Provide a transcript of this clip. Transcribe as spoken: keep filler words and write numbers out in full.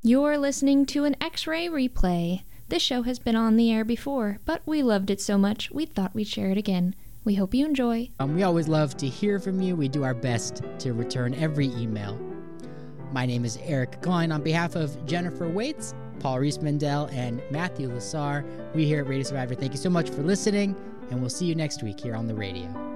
You're listening to an X-Ray replay. This show has been on the air before, but we loved it so much we thought we'd share it again. We hope you enjoy. Um, we always love to hear from you. We do our best to return every email. My name is Eric Klein. On behalf of Jennifer Waits, Paul Reese-Mendel, and Matthew Lassar, we here at Radio Survivor thank you so much for listening, and we'll see you next week here on the radio.